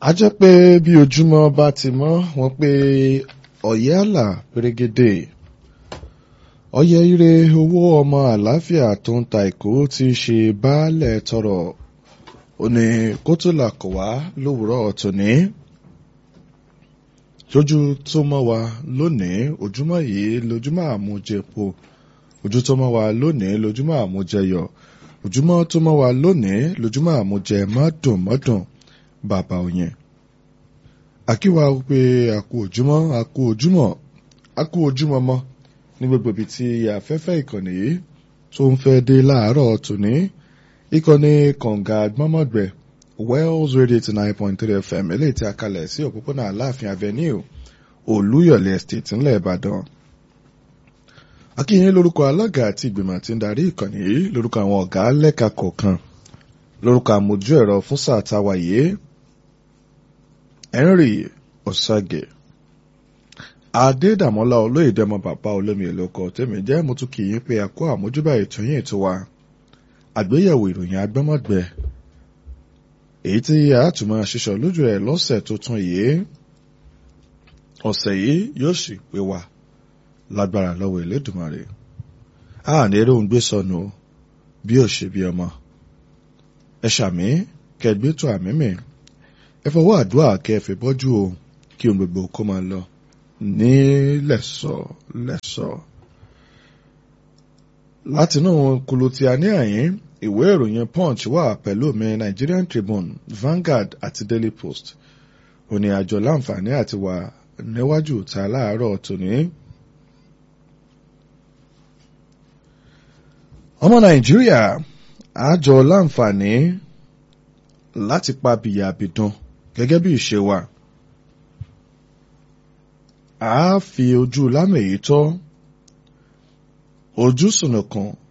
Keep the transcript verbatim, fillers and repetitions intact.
a jẹ́ pé bí ojúmọ́ bá ti mọ́ wọ́n pé ọ̀yẹ́ àlà pérégedé ọ̀yẹ́ ire owó ọmọ àlàáfíà tó ń ta ìkó ti ṣe baálẹ̀ tọrọ ó ní kó tó là kọ̀ wá lówùúrọ̀ tòní lójú tó mọ́ wa lónìí ojúmọ́ yìí lójúmọ́ àmújẹpo ojú tó mọ́ wa lónìí lójúmọ́ àmújẹyọ̀ ojúmọ́ tó mọ́ wa lónìí lójúmọ́ àmújẹ mọ́dùnmọ́dùn bàbá òyìn akíwa pé àkú ojúmọ́ àkú ojúmọ́ àkú ojúmọ́ mọ́ ní gbogbo ibi tí afẹ́fẹ́ ìkànnì yìí tó ń fẹ́ dé láàárọ̀ tòní ìkànnì kànga gbọ́mọ̀gbẹ́ Wells Radio eighty nine point three F M eléyìí tí a kalẹ̀ sí òpópónà Aláàfin Avenue Olúyọ̀lé Estate ńlẹ̀ Ìbàdàn akíyìn lórúkọ alága àti ìgbìmọ̀ tí ń darí ìkànnì yìí lórúkọ àwọn ọ̀gá lẹ́ka kọ̀ọ̀kan lórúkọ àmójú ẹ̀rọ fún sáà táwa yìí Henry Osage Adédàmọ́lá olóyèdèmọ bàbá olómi èlòkọ tèmi jẹ́ mo tún kì í pé a kó àmójúbà ètò yìí tó wa àgbéyẹ̀wò ìròyìn agbọ́mọ̀gbẹ́ èyí tí a tún máa ṣiṣọ́ lójú ẹ̀ lọ́sẹ̀ tuntun yìí ọ̀sẹ̀ yìí yóò sì pé wa lágbára lọ́wọ́ Elédùmarè a ní eré òun gbé sọnù bí ò ṣe bí ọmọ ẹ ṣàmì kẹgbẹ́ tó àmì mi ẹ fọwọ́ àdúrà kẹfì bọ́jú o kí ohun gbogbo kó máa lọ ní lẹ́sọ̀ lẹ́sọ̀ látinú kulu tí a ní àyín ìwé ìròyìn Punch wà pẹ̀lú mi Nigerian Tribune Vanguard àti Daily Post òní àjọ láǹfààní àti wà níwájú ta láàárọ̀ tòní. ọmọ Nàìjíríà àjọ láǹfààní láti pa bìyàbìdán gẹ́gẹ́ bí ìṣe wa a fi ojú lámì èyí tọ́ ojú sùnùkùn